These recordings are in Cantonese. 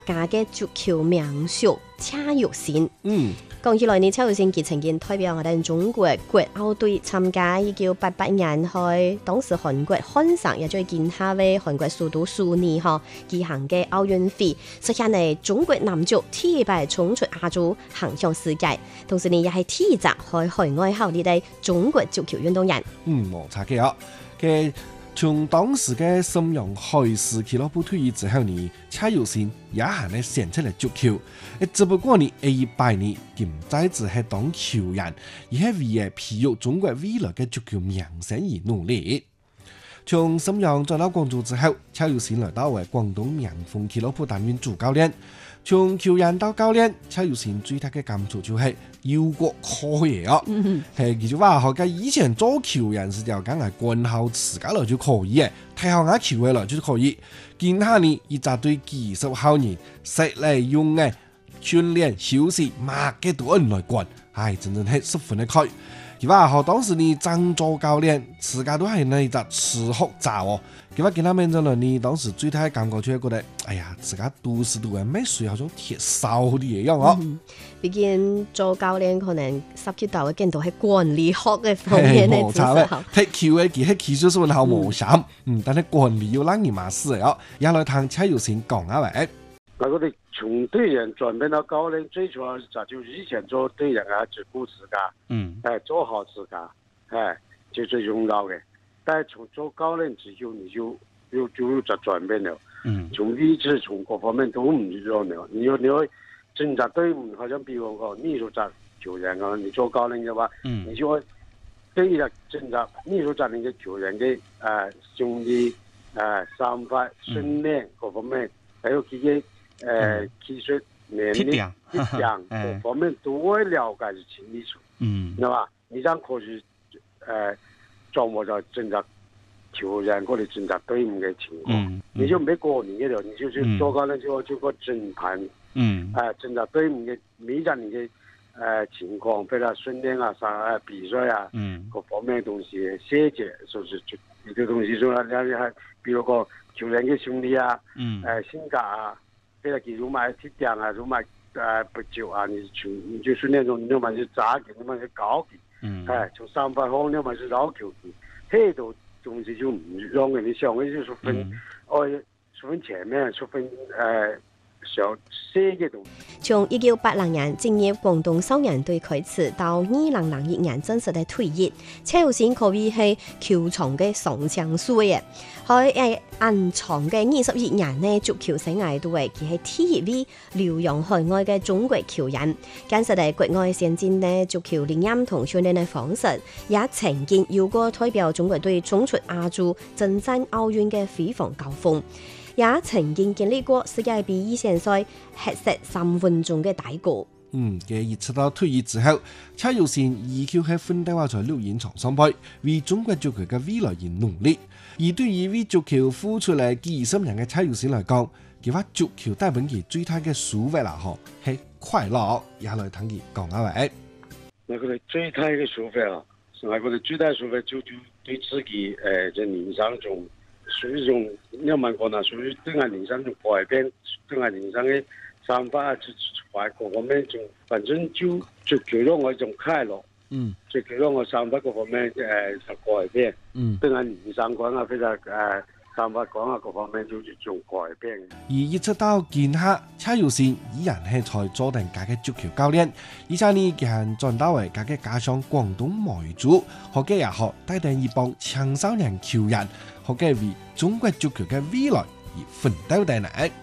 家嘅足球名宿車玉賢。講起來呢，車玉賢佢曾經代表我哋中國國奧隊參加1988年去當時韓國漢城也最建下嘅韓國首都蘇尼舉行嘅奧運會，實現呢中國男足第一擺衝出亞洲行向世界，同時呢也係第一隻去海外效力嘅中國足球運動人。 冇錯嘅哦。從當時嘅瀋陽海事俱樂部退役之後呢，車玉賢也係咧選出嚟足球。只不過呢，18年佢唔再只係當球員，而係為咗培育中國未來嘅足球名聲而努力。從瀋陽轉到廣州之後，車玉賢來到為廣東명豐俱樂部擔任主教練。從球員到教練，車玉賢最大嘅感觸就係要國可嘢哦。佢就話學嘅以前做球員時就梗係管好自家來就可以嘅，睇下啱球嘅來就可以。見下呢一紮對技術好人，食嚟用嘅訓練休息，乜嘅都按來管，真係十分的開。佢話學當時呢張做教練，自家都係呢一隻吃喝雜哦。佢話見他們真係呢，當時最大嘅感覺就係覺得，哎呀，自家讀書讀嘅咩水好像鐵燒啲嘢樣哦。 畢竟做教練可能涉及到嘅更多係管理學嘅方面嘅知識。 踢球嘅佢係技術上好無相，但係管理要讓你馬事嘅哦。也來聽車玉賢講下喂。 我哋從隊員轉變到教練，最主要就以前做隊員啊，只顧自家，做好自家，就最重要嘅。但係從做教練之後，你就轉變了。從位置、從各方面都唔一樣了。你會掙扎隊伍，好像比如講，你做扎球員啊，你做教練嘅話，你就會對於掙扎，你做扎你嘅球員嘅兄弟、想法、訓練各方面，還有佢嘅技術、年齡、各方面都會了解清楚。係嘛？你這樣可以掌握咗掙扎球員或者掙扎隊伍嘅情況，你就沒過年嘅了，你就是做教練就個整盤，掙扎隊伍嘅每一年嘅情況，譬如訓練啊、比賽啊，各方面嘅東西細節，就是一個東西說啦，你係比如個球員嘅兄弟啊，性格啊，譬如佢如買鐵匠啊，如買不久啊，你就訓練中，你嘛就扎佢，你嘛就搞佢，從三分空，你嘛就繞球佢，呢度東西就唔讓嘅，你上嘅就是分，分前面，分小些嘅東西。 從1980年進入廣東少年隊開始，到2001年正式嘅退役，車玉賢可謂係球場嘅上將帥嘅。喺延長嘅21年呢，足球生涯都係佢係第一位留洋海外嘅中國球員。簡直係國外先進嘅足球理念同訓練嘅方式，也曾經有過代表中國隊衝出亞洲、征戰奧運嘅輝煌高峰。也曾經經歷過世界杯預選賽黑色3分鐘嘅大過。 佢一直到退役之後，車玉賢依舊係奮鬥在綠茵場上邊，為中國足球嘅未來而努力。而對於為足球付出嚟幾十年嘅車玉賢嚟講，佢話足球帶俾佢最大嘅收穫啦，係快樂。也來聽佢講下喂。 我覺得最大嘅收穫啊，我覺得最大收穫就對自己在人生中。屬於一種你有問過啦，屬於對我人生種改變，對我人生嘅想法啊，各方面種，反正就足球讓我一種快樂，足球讓我想法各方面改變，對我人生觀啊，非常想法講啊，各方面就一種改變。 而一直到今下，車玉賢依然係在做定家嘅足球教練，而且呢，佢係轉到為家嘅家鄉廣東梅州，學嘅也學帶領一幫青少年球員。學嘅為中國足球嘅未來而奮鬥定嚟。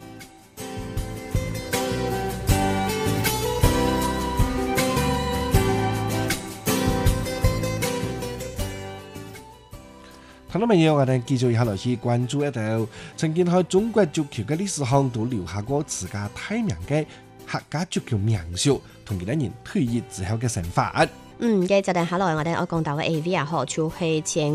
睇到未有？我哋繼續下來去關注一道曾經喺中國足球嘅歷史上都留下過自家大名嘅客家足球名宿，同其他人退役之後嘅成法。 嘅就係下來我哋講到嘅 AV 啊，就係前